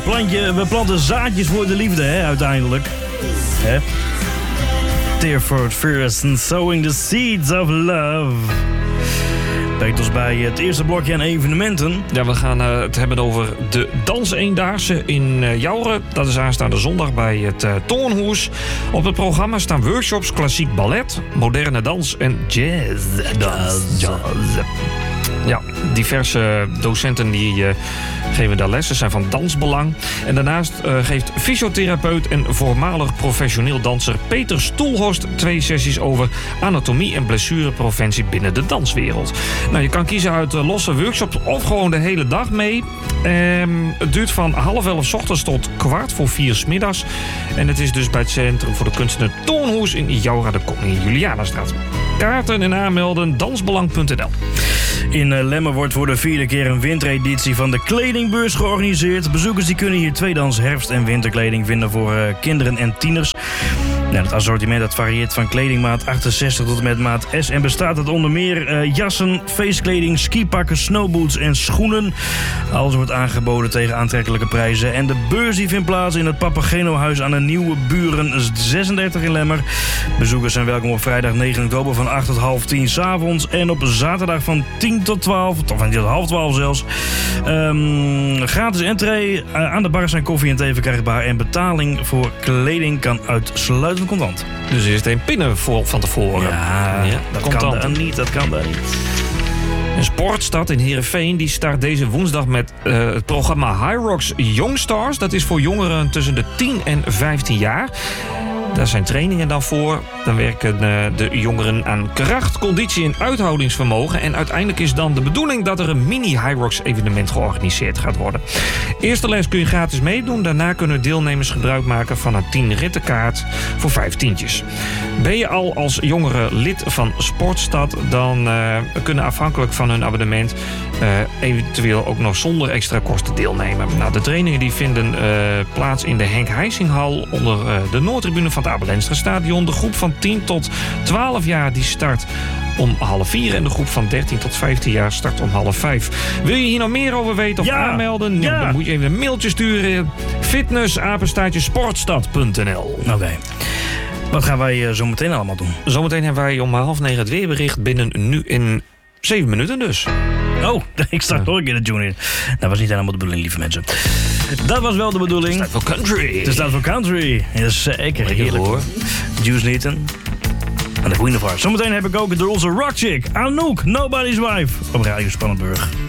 we planten zaadjes voor de liefde, hè, uiteindelijk. Hè? Tear for Fears and Sowing the Seeds of Love. Brengt ons bij het eerste blokje aan evenementen. Ja, we gaan het hebben over de Dans-Eendaagse in Jouren. Dat is aanstaande zondag bij het Toornhoes. Op het programma staan workshops, klassiek ballet, moderne dans en jazz. Ja, diverse docenten die geven daar lessen, zijn van dansbelang. En daarnaast geeft fysiotherapeut en voormalig professioneel danser Peter Stoelhorst 2 sessies over anatomie en blessurepreventie binnen de danswereld. Nou, je kan kiezen uit losse workshops of gewoon de hele dag mee. Het duurt van 11:30 's ochtends tot 3:45 's middags. En het is dus bij het Centrum voor de Kunsten Toornhoes in Joura de Koningin Julianastraat. Kaarten en aanmelden dansbelang.nl. In Lemmer wordt voor de 4e keer een wintereditie van de kledingbeurs georganiseerd. Bezoekers die kunnen hier tweedehands herfst- en winterkleding vinden voor kinderen en tieners. Nou, het assortiment dat varieert van kledingmaat 68 tot en met maat S en bestaat uit onder meer jassen, feestkleding, skipakken, snowboots en schoenen. Alles wordt aangeboden tegen aantrekkelijke prijzen. En de beurs die vindt plaats in het Papageno-huis aan de Nieuwe Buren 36 in Lemmer. Bezoekers zijn welkom op vrijdag 9 oktober van 8 tot 9:30 's avonds en op zaterdag van 10 tot 12, of van 11:30 zelfs. Gratis entree, aan de bar zijn koffie en thee verkrijgbaar en betaling voor kleding kan uitsluitend contant. Dus eerst een pinnen van tevoren. Ja, dat kan daar niet. Een Sportstad in Heerenveen die start deze woensdag met het programma Hyrox Youngstars. Dat is voor jongeren tussen de 10 en 15 jaar. Daar zijn trainingen dan voor. Dan werken de jongeren aan kracht, conditie en uithoudingsvermogen. En uiteindelijk is dan de bedoeling dat er een mini-Hyrox-evenement georganiseerd gaat worden. Eerste les kun je gratis meedoen. Daarna kunnen deelnemers gebruik maken van een 10-rittenkaart voor 5 tientjes. Ben je al als jongere lid van Sportstad, dan kunnen afhankelijk van hun abonnement eventueel ook nog zonder extra kosten deelnemen. Nou, de trainingen die vinden plaats in de Henk Heisinghal onder de Noordtribune van het Abelenstra Stadion. De groep van 10 tot 12 jaar die start om 3:30 en de groep van 13 tot 15 jaar start om 4:30. Wil je hier nog meer over weten of aanmelden? Ja. Dan moet je even een mailtje sturen. fitness@sportstad.nl. Oké. Wat gaan wij zo meteen allemaal doen? Zometeen hebben wij om 8:30 het weerbericht binnen nu in 7 minuten dus. Oh, ik sta nog een keer de tune in. Dat was niet helemaal de bedoeling, lieve mensen. Dat was wel de bedoeling. Het staat voor country. Het staat voor country. Ja, zeker. Heerlijk hoor. Juice Newton. En de Queen of Hearts. Zometeen heb ik ook de onze rock chick, Anouk, Nobody's Wife. Op Radio Spannenburg.